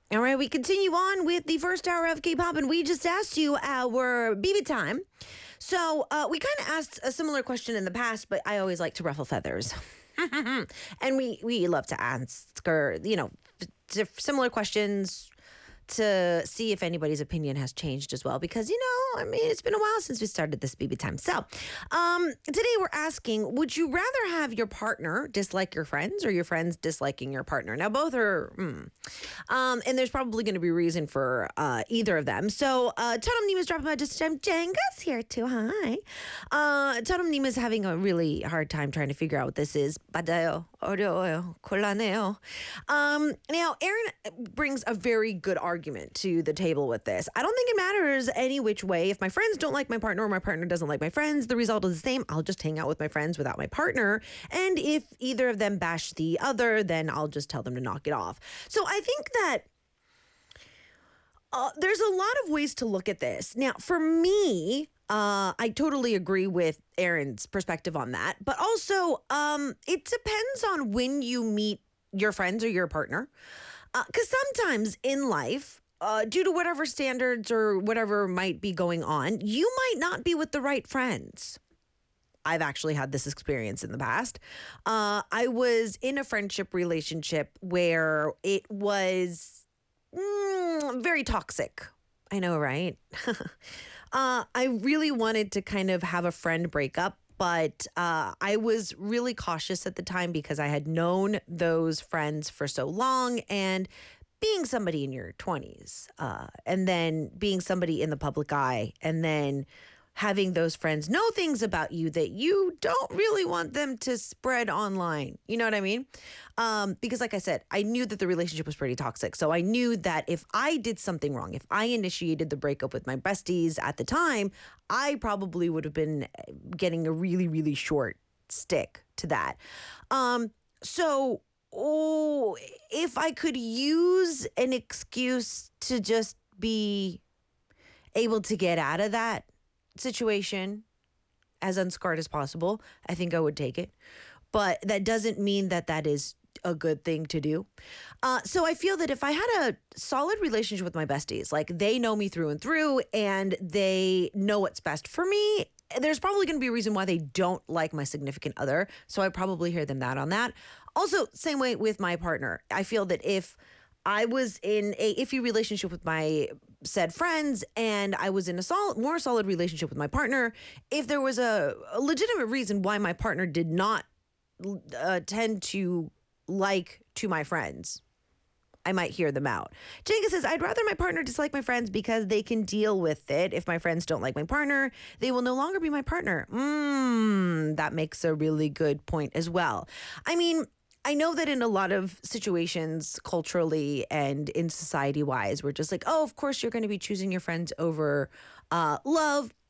All right, we continue on with the first hour of K-pop, and we just asked you our BB time. So we kind of asked a similar question in the past, but I always like to ruffle feathers. And we love to ask, similar questions to see if anybody's opinion has changed as well. Because, it's been a while since we started this BB time. So today we're asking, would you rather have your partner dislike your friends or your friends disliking your partner? Now, both are, and there's probably going to be a reason for either of them. So Totem Nima's dropping by just time. Jenga's here too. Hi. Totem Nima's having a really hard time trying to figure out what this is. Badayo, 어려워요, 곤란해요. Now, Aaron brings a very good argument to the table with this. I don't think it matters any which way. If my friends don't like my partner or my partner doesn't like my friends, the result is the same. I'll just hang out with my friends without my partner. And if either of them bash the other, then I'll just tell them to knock it off. So I think that there's a lot of ways to look at this. Now, for me, I totally agree with Aaron's perspective on that. But also, it depends on when you meet your friends or your partner. Because sometimes in life, due to whatever standards or whatever might be going on, you might not be with the right friends. I've actually had this experience in the past. I was in a friendship relationship where it was very toxic. I know, right? I really wanted to kind of have a friend break up. But I was really cautious at the time because I had known those friends for so long, and being somebody in your 20s and then being somebody in the public eye and then having those friends know things about you that you don't really want them to spread online. You know what I mean? Because like I said, I knew that the relationship was pretty toxic. So I knew that if I did something wrong, if I initiated the breakup with my besties at the time, I probably would have been getting a really, really short stick to that. So if I could use an excuse to just be able to get out of that situation as unscarred as possible, I think I would take it. But that doesn't mean that that is a good thing to do. So I feel that if I had a solid relationship with my besties, like they know me through and through and they know what's best for me, there's probably going to be a reason why they don't like my significant other. So I probably hear them out on that. Also, same way with my partner. I feel that if I was in a iffy relationship with my said friends and I was in a more solid relationship with my partner, if there was a legitimate reason why my partner did not tend to like to my friends, I might hear them out. Jenga says, I'd rather my partner dislike my friends because they can deal with it. If my friends don't like my partner, they will no longer be my partner. That makes a really good point as well. I mean, I know that in a lot of situations culturally and in society wise, we're just like, oh, of course you're going to be choosing your friends over love.